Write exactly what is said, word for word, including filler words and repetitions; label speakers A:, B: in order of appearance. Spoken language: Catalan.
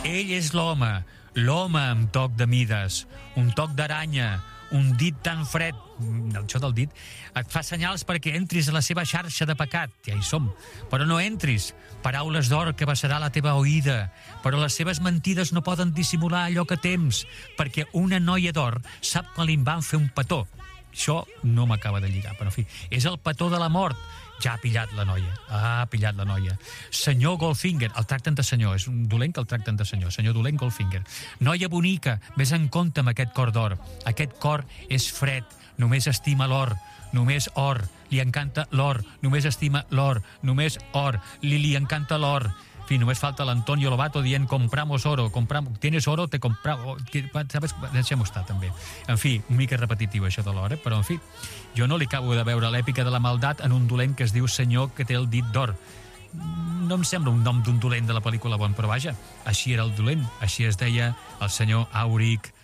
A: Ell és l'home, l'home amb toc de mides, un toc d'aranya, un dit tan fred, això del dit, et fa senyals perquè entris a la seva xarxa de pecat, ja hi som, però no entris, paraules d'or que vessarà la teva oïda, però les seves mentides no poden dissimular allò que tems, perquè una noia d'or sap quan li van fer un petó. Això no m'acaba de lligar, però en fi, és el petó de la mort. Ja ha pillat la noia, ha pillat la noia. Senyor Goldfinger, el tracten de senyor, és un dolent que el tracten de senyor, senyor dolent Goldfinger. Noia bonica, vés en compte amb aquest cor d'or. Aquest cor és fred, només estima l'or, només or, li encanta l'or, només estima l'or, només or, li, li encanta l'or. En fi, només falta l'Antonio Lobato dient compramos oro, compramos, tienes oro, te compramos, sabes? Deixem-ho estar també. En fi, una mica repetitiu això de l'or, eh? Però en fi, jo no li acabo de veure l'èpica de la maldat en un dolent que es diu senyor que té el dit d'or. No em sembla un nom d'un dolent de la pel·lícula Bon, però vaja, així era el dolent, així es deia el senyor Auric